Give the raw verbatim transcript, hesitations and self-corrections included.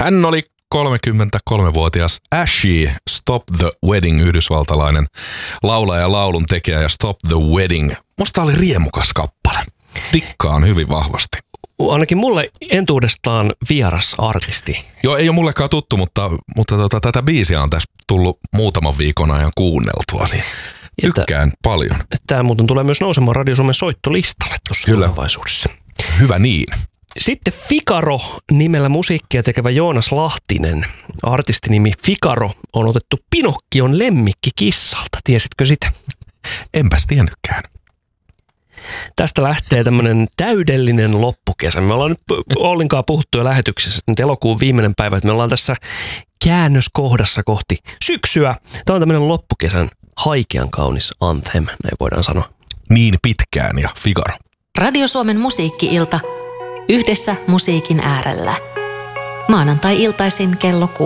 Hän oli kolmekymmentäkolmevuotias Ashy Stop the Wedding, yhdysvaltalainen laulaja ja laulun tekijä, ja Stop the Wedding. Musta oli riemukas kappale. Dikkaan hyvin vahvasti. Ainakin mulle entuudestaan vieras artisti. Joo, ei ole mullekaan tuttu, mutta, mutta tota, tätä biisiä on tässä tullut muutaman viikon ajan kuunneltua, niin tykkään että, paljon. Tämä muuten tulee myös nousemaan Radio Suomen soittolistalle tuossa tulevaisuudessa. Hyvä niin. Sitten Figaro nimellä musiikkia tekevä Joonas Lahtinen. Artistinimi Figaro on otettu Pinokkion lemmikki kissalta. Tiesitkö sitä? Enpäs tiennytkään. Tästä lähtee tämmöinen täydellinen loppukesä. Me ollaan nyt ollenkaan puhuttu jo lähetyksessä, että nyt elokuun viimeinen päivä, että me ollaan tässä käännöskohdassa kohti syksyä. Tämä on tämmöinen loppukesän haikean kaunis anthem, näin voidaan sanoa. Niin pitkään ja Figaro. Radio Suomen musiikki-ilta. Yhdessä musiikin äärellä. Maanantai-iltaisin kello kuusi.